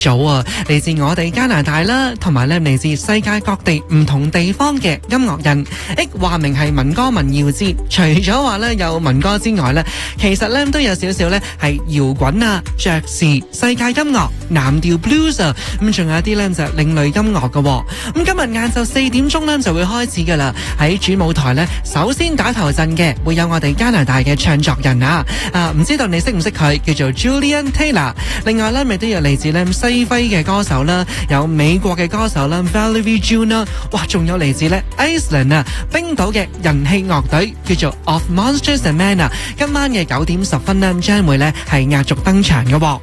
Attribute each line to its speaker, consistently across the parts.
Speaker 1: 組啊，嚟自我哋加拿大啦，同埋咧嚟自世界各地唔同地方嘅音樂人，話明係民歌民謠節。除咗話咧有民歌之外咧，其實咧都有少少咧係搖滾啊、爵士、世界音樂、藍調 blues 啊，咁仲有一啲咧就另類音樂嘅。咁今日晏晝4點鐘咧就會開始噶啦，喺主舞台咧首先打頭陣嘅會有我哋加拿大嘅唱作人啊，唔知道你識唔識佢，叫做 Julian Taylor。另外咧咪都有嚟自咧西非嘅歌手啦，有美國嘅歌手啦 Valerie June 啦，哇，仲有嚟自咧 Iceland 啊，冰島嘅人氣樂隊叫做 Of Monsters and Men 啊，今晚嘅9點10分咧將會咧係壓軸登場嘅。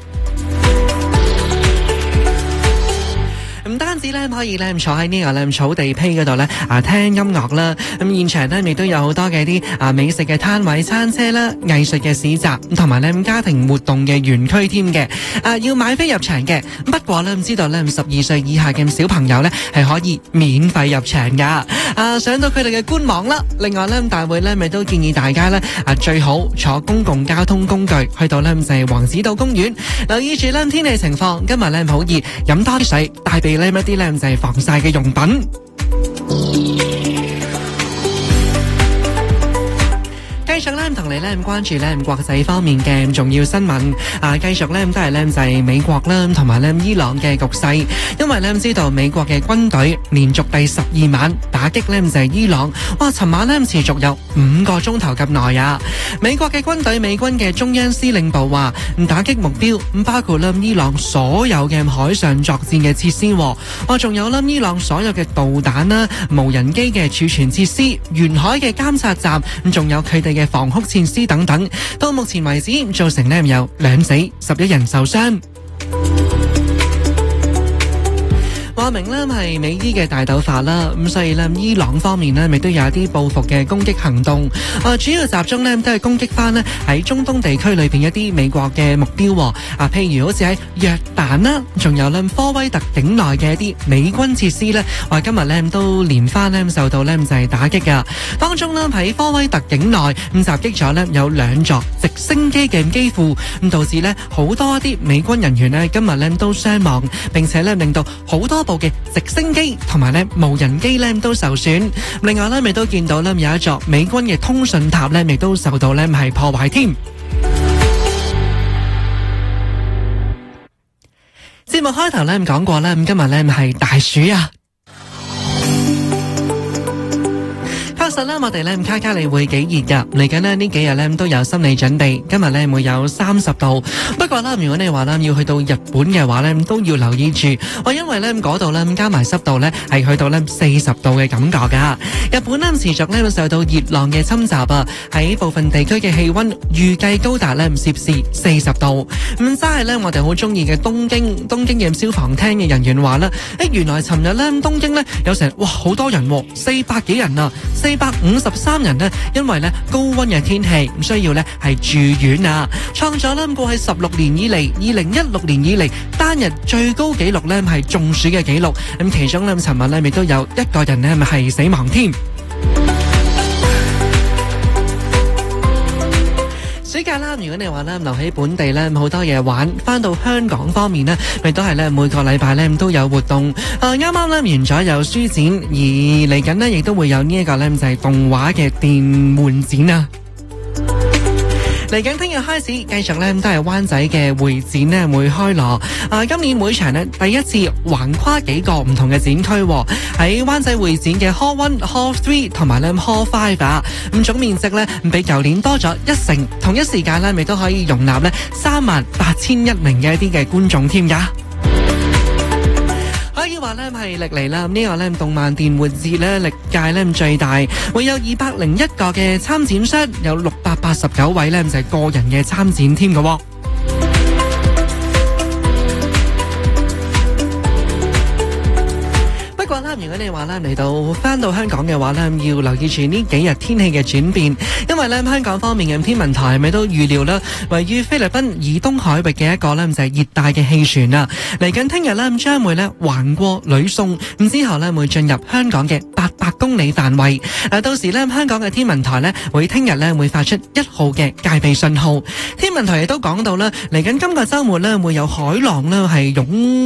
Speaker 1: 唔單止咧可以咧坐喺呢個咧草地披嗰度咧聽音樂啦，咁現場咧亦都有好多嘅啲美食嘅攤位、餐車啦、藝術嘅市集，同埋咧家庭活動嘅園區添嘅。要買飛入場嘅，不過咧唔知道咧12歲以下嘅小朋友咧係可以免費入場噶。上到佢哋嘅官網啦。另外咧大會咧咪都建議大家咧最好坐公共交通工具去到咧就係黃子島公園。留意住咧天氣情況，今日咧好熱，飲多啲水，帶備呢一啲咧就係防曬嘅用品。繼續咧同你咧關注咧國際方面嘅重要新聞。繼續咧都係咧就係美國啦同埋咧伊朗嘅局勢，因為咧知道美國嘅軍隊連續第12晚打擊咧就係伊朗，哇！尋晚咧持續有5個鐘頭咁耐啊！美國嘅軍隊美軍嘅中央司令部話打擊目標包括咧伊朗所有嘅海上作戰嘅設施，仲有咧伊朗所有嘅導彈啦、無人機嘅儲存設施、沿海嘅監察站，仲有佢哋嘅防空設施等等。到目前為止造成咧有2死11人受傷。話明咧係美伊嘅大鬥法啦，咁所以咧伊朗方面咧亦都有一啲報復嘅攻擊行動，主要集中咧都係攻擊翻咧喺中東地區裏邊一啲美國嘅目標，譬如好似喺約旦啦，仲有咧科威特境內嘅一啲美軍設施咧，話今日咧都連番咧受到咧就係打擊噶。當中咧喺科威特境內襲擊咗咧有2座直升機嘅機庫，咁導致咧好多一啲美軍人員咧今日咧都傷亡，並且咧令到好多部嘅直升機同埋咧無人機咧都受損。另外咧，亦都見到咧有一座美軍嘅通訊塔咧，亦都受到咧係破壞添。節目開頭咧講過咧，今日咧係大暑啊！確實啦，我哋咧卡加利會幾熱噶，嚟緊咧呢幾日咧都有心理準備。今日咧會有30度，不過啦，如果你話啦要去到日本嘅話咧，都要留意住，因為咧嗰度咧加埋濕度咧係去到咧40度嘅感覺噶。日本咧持續咧會受到熱浪嘅侵襲啊，喺部分地區嘅氣溫預計高達咧攝氏40度。咁真係咧我哋好中意嘅東京嘅消防廳嘅人員話啦，原來尋日咧東京咧有成好多人，400幾人啊，453人呢，因為咧高溫嘅天氣唔需要咧係住院啊，創咗咧過去16年以嚟2016年以嚟單日最高紀錄咧係中暑嘅紀錄。咁其中咧尋日咧亦都有1個人咧係死亡添。暑假啦，如果你話咧留喺本地咧好多嘢玩，翻到香港方面咧，亦都係咧每個禮拜咧都有活動。啱啱咧完咗有書展，而嚟緊咧亦都會有呢一個咧就係動畫嘅電玩展啊！嚟緊聽日開始，繼續咧都係灣仔嘅會展咧會開鑼。今年每場咧第一次橫跨幾個唔同嘅展區，喺灣仔會展嘅 Hall 1、Hall 3同埋咧 Hall 5啊。咁總面積咧比舊年多咗1成，同一時間咧亦都可以容納咧38001名嘅一啲嘅觀眾添噶。可以話咧係歷嚟啦，呢個咧動漫電玩節咧歷屆咧最大，會有201個嘅參展商，有689位咧就係個人嘅參展添嘅。不過啦，如果你話咧翻到香港嘅話咧，要留意住呢幾日天氣嘅轉變，因為咧香港方面嘅天文台咪都預料啦，位於菲律賓以東海域嘅一個咧就係熱帶嘅氣旋啊，嚟緊聽日咧將會咧橫過呂宋，咁之後咧會進入香港嘅800公里範圍。到時咧香港嘅天文台咧會聽日咧會發出1號嘅戒備信號。天文台亦都講到啦，嚟緊今個週末咧會有海浪啦係湧